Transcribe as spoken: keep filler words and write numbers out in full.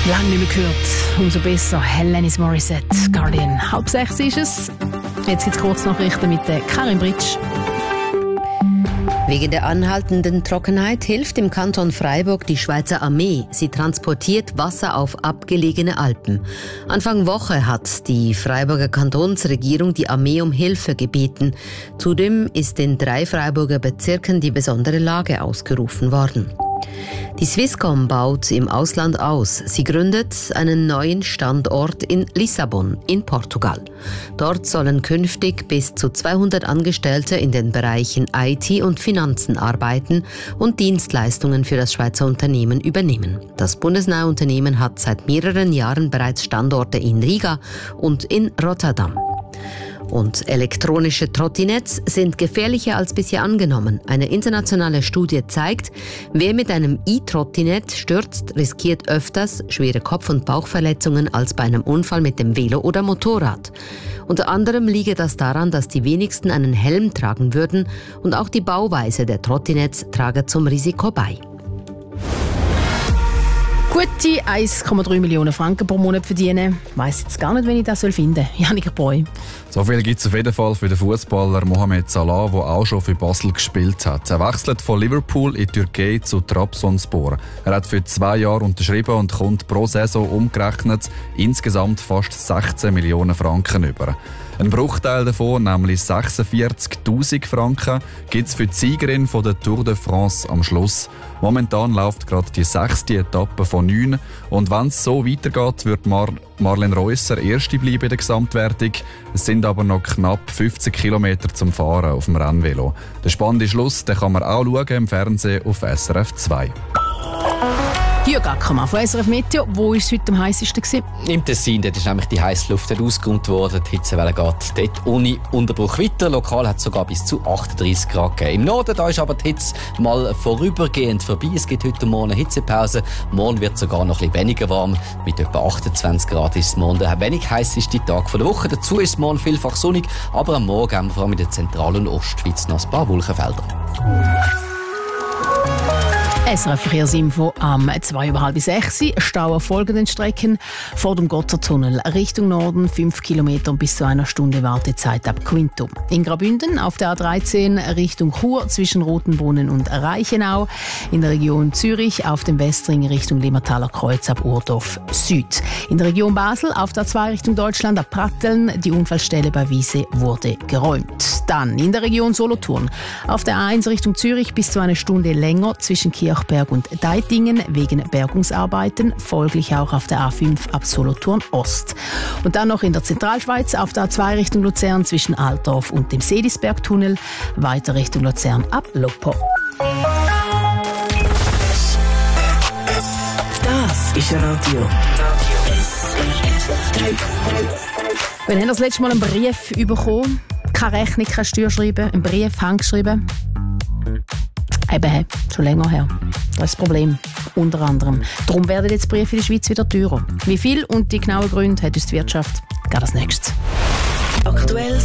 Lange nicht mehr gehört. Umso besser. Alanis Morissette, Guardian. Halb sechs ist es. Jetzt gibt es Kurznachrichten mit der Karin Britsch. Wegen der anhaltenden Trockenheit hilft im Kanton Freiburg die Schweizer Armee. Sie transportiert Wasser auf abgelegene Alpen. Anfang Woche hat die Freiburger Kantonsregierung die Armee um Hilfe gebeten. Zudem ist in drei Freiburger Bezirken die besondere Lage ausgerufen worden. Die Swisscom baut im Ausland aus. Sie gründet einen neuen Standort in Lissabon in Portugal. Dort sollen künftig bis zu zweihundert Angestellte in den Bereichen I T und Finanzen arbeiten und Dienstleistungen für das Schweizer Unternehmen übernehmen. Das bundesnahe Unternehmen hat seit mehreren Jahren bereits Standorte in Riga und in Rotterdam. Und elektronische Trottinetts sind gefährlicher als bisher angenommen. Eine internationale Studie zeigt, wer mit einem E-Trottinett stürzt, riskiert öfters schwere Kopf- und Bauchverletzungen als bei einem Unfall mit dem Velo oder Motorrad. Unter anderem liege das daran, dass die wenigsten einen Helm tragen würden und auch die Bauweise der Trottinetts trage zum Risiko bei. Gute eins Komma drei Millionen Franken pro Monat verdienen. Ich weiss jetzt gar nicht, wenn ich das finden soll. Janik Breu. So viel gibt es auf jeden Fall für den Fußballer Mohamed Salah, der auch schon für Basel gespielt hat. Er wechselt von Liverpool in die Türkei zu Trabzonspor. Er hat für zwei Jahre unterschrieben und kommt pro Saison umgerechnet insgesamt fast sechzehn Millionen Franken über. Ein Bruchteil davon, nämlich sechsundvierzigtausend Franken, gibt es für die Siegerin von der Tour de France am Schluss. Momentan läuft gerade die sechste Etappe von neun. Und wenn es so weitergeht, wird Mar- Marlene Reusser Erste bleiben in der Gesamtwertung. Es sind aber noch knapp fünfzig Kilometer zum Fahren auf dem Rennvelo. Der spannende Schluss, den kann man auch schauen im Fernsehen auf S R F zwei. Jürg Ackermann von S R F Meteo. Wo war es heute am heißesten gewesen? Im Tessin, dort ist nämlich die heiße Luft ausgeräumt worden. Die Hitzewelle geht dort ohne Unterbruch weiter. Lokal hat es sogar bis zu achtunddreissig Grad gegeben. Im Norden da ist aber die Hitze mal vorübergehend vorbei. Es gibt heute Morgen eine Hitzepause. Morgen wird es sogar noch ein bisschen weniger warm. Mit etwa achtundzwanzig Grad ist es morgen der wenig heißeste Tag der Woche. Dazu ist es morgen vielfach sonnig, aber am Morgen haben wir vor allem in der Zentral- und Ostschweiz noch ein paar Wolkenfelder. S R F-Verkehrsinfo am zwei über halb sechs. Stau auf folgenden Strecken. Vor dem Gotthardtunnel Richtung Norden fünf Kilometer und bis zu einer Stunde Wartezeit ab Quinto. In Graubünden auf der A dreizehn Richtung Chur zwischen Rotenbrunnen und Reichenau. In der Region Zürich auf dem Westring Richtung Limmertaler Kreuz ab Urdorf Süd. In der Region Basel auf der A zwei Richtung Deutschland ab Pratteln. Die Unfallstelle bei Wiese wurde geräumt. Dann in der Region Solothurn auf der A eins Richtung Zürich bis zu einer Stunde länger zwischen Kirchberg und Deitingen wegen Bergungsarbeiten, folglich auch auf der A fünf ab Solothurn Ost. Und dann noch in der Zentralschweiz auf der A zwei Richtung Luzern zwischen Altdorf und dem Sedisbergtunnel, weiter Richtung Luzern ab Loppo. Das ist Radio S R F drei. Wann haben wir das letzte Mal einen Brief bekommen? Keine Rechnung, kein Steuerschreiben, einen Brief handgeschrieben? Eben, schon länger her. Das ist das Problem, unter anderem. Darum werden jetzt Briefe in der Schweiz wieder teurer. Wie viel und die genauen Gründe hat uns die Wirtschaft? Geht als nächstes. Aktuelles